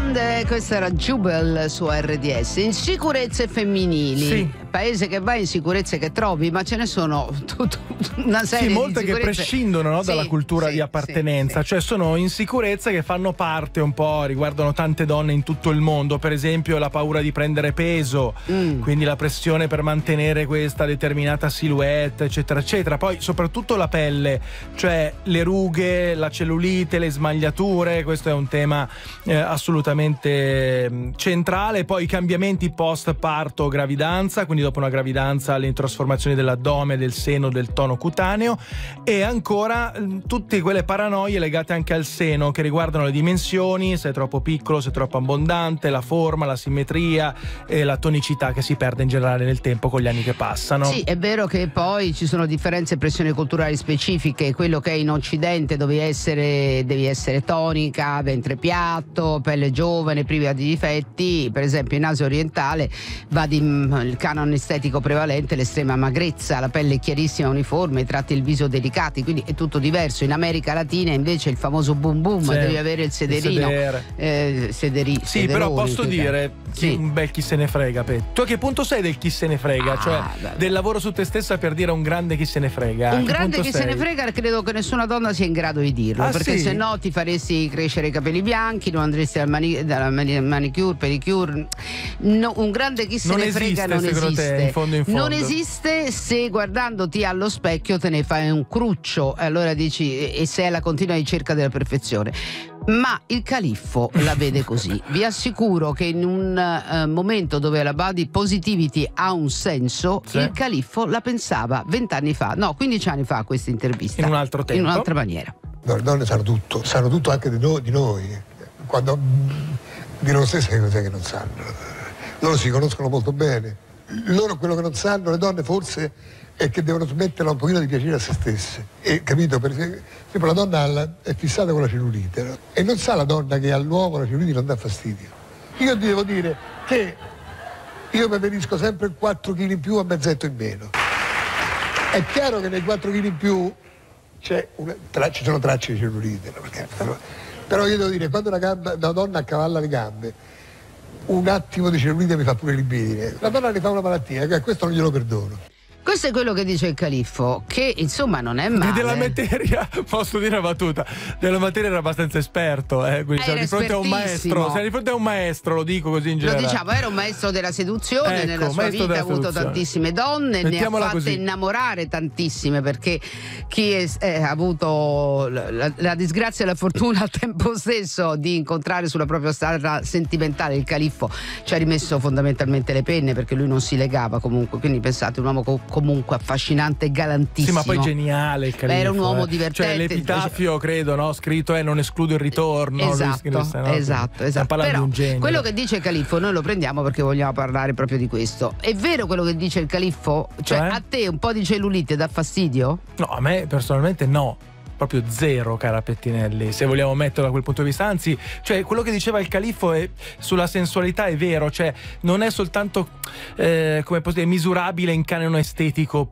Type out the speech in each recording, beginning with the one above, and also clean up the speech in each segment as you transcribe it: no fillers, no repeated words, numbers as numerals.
Grande, questa era Jubel su RDS. Insicurezze femminili. Sì. Paese che vai, insicurezze che trovi, ma ce ne sono una serie di molte che prescindono, no, dalla cultura di appartenenza, cioè sono insicurezze che fanno parte un po', riguardano tante donne in tutto il mondo. Per esempio la paura di prendere peso, quindi la pressione per mantenere questa determinata silhouette, eccetera eccetera. Poi soprattutto la pelle, cioè le rughe, la cellulite, le smagliature, questo è un tema assolutamente centrale. Poi i cambiamenti post parto gravidanza, quindi dopo una gravidanza, le trasformazioni dell'addome, del seno, del tono cutaneo, e ancora tutte quelle paranoie legate anche al seno che riguardano le dimensioni, se è troppo piccolo, se è troppo abbondante, la forma, la simmetria e la tonicità che si perde in generale nel tempo con gli anni che passano. Sì, è vero che poi ci sono differenze e pressioni culturali specifiche. Quello che è in Occidente devi essere tonica, ventre piatto, pelle giovane, priva di difetti. Per esempio in Asia orientale il canone estetico prevalente, l'estrema magrezza, la pelle chiarissima, uniforme, i tratti del viso delicati, quindi è tutto diverso. In America Latina invece il famoso boom boom, devi avere il sederino, sì, però posso dire un bel chi se ne frega. Tu a che punto sei del chi se ne frega? Del lavoro su te stessa per dire un grande chi se ne frega? Un grande chi se ne frega, credo che nessuna donna sia in grado di dirlo, perché se no ti faresti crescere i capelli bianchi, non andresti dalla manicure, pedicure. No, un grande chi se ne frega non esiste. In fondo. Non esiste se guardandoti allo specchio te ne fai un cruccio e allora dici, e sei alla continua ricerca della perfezione. Ma il califfo la vede così. Vi assicuro che in un momento dove la body positivity ha un senso, il califfo la pensava 20 anni fa, no, 15 anni fa, questa intervista. In un altro tempo. In un'altra maniera. No, le donne sanno tutto anche di noi. Quando di loro stesse che cos'è che non sanno. Loro si conoscono molto bene. Loro quello che non sanno, le donne forse, è che devono smetterla un pochino di piacere a se stesse. E capito? Per esempio la donna è fissata con la cellulite, no? E non sa la donna che all'uomo la cellulite non dà fastidio. Io devo dire che io preferisco sempre 4 kg in più a mezzetto in meno. È chiaro che nei 4 kg in più ci sono tracce di cellulite, no? Però io devo dire, quando una donna accavalla le gambe, un attimo di cellulite mi fa pure libidine. La donna ne fa una malattia, questo non glielo perdono. Questo è quello che dice il califfo, che insomma non è male. Della materia, posso dire una battuta, della materia era abbastanza esperto, quindi siamo di fronte a un maestro, lo dico così in generale. Lo diciamo, era un maestro della seduzione, nella sua vita ha avuto tantissime donne, ne ha fatte innamorare tantissime, perché chi ha avuto la disgrazia e la fortuna al tempo stesso di incontrare sulla propria strada sentimentale il califfo ci ha rimesso fondamentalmente le penne, perché lui non si legava comunque, quindi pensate, un uomo comunque affascinante e galantissimo. Sì, ma poi geniale il califfo. Era un uomo divertente. Cioè l'epitafio, credo, no? Scritto non escludo il ritorno. Esatto. Però un genio. quello che dice il califfo noi lo prendiamo perché vogliamo parlare proprio di questo. È vero quello che dice il califfo? Cioè a te un po' di cellulite dà fastidio? No, a me personalmente no. Proprio zero, cara Pettinelli, se vogliamo metterlo da quel punto di vista. Anzi, cioè quello che diceva il califfo sulla sensualità è vero, cioè non è soltanto come posso dire, misurabile in canone estetico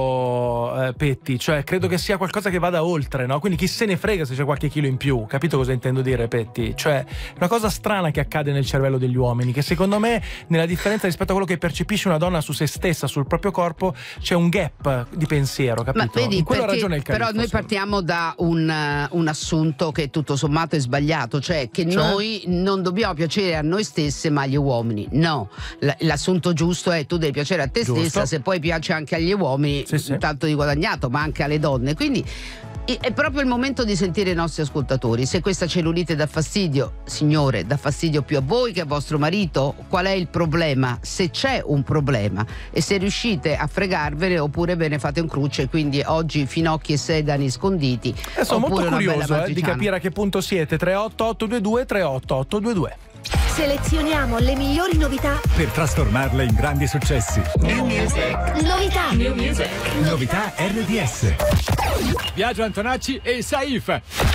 puro, Petti, cioè credo che sia qualcosa che vada oltre, no? Quindi chi se ne frega se c'è qualche chilo in più, capito cosa intendo dire, Petti? Cioè una cosa strana che accade nel cervello degli uomini, che secondo me nella differenza rispetto a quello che percepisce una donna su se stessa, sul proprio corpo, c'è un gap di pensiero, capito? Ma vedi, in quello ha ragione il califfo. Però noi partiamo da un assunto che tutto sommato è sbagliato, cioè che noi non dobbiamo piacere a noi stesse ma agli uomini. No, l'assunto giusto è tu devi piacere a te stessa, se poi piace anche agli uomini tanto di guadagnato, ma anche alle donne. Quindi è proprio il momento di sentire i nostri ascoltatori. Se questa cellulite dà fastidio, signore, dà fastidio più a voi che a vostro marito? Qual è il problema? Se c'è un problema, e se riuscite a fregarvene, oppure ve ne fate un cruccio e quindi oggi finocchi e sedani sconditi. Sono molto curioso di capire a che punto siete. 38822 38822. Selezioniamo le migliori novità per trasformarle in grandi successi. New music. Novità. Novità RDS. Biagio Antonacci e Saif.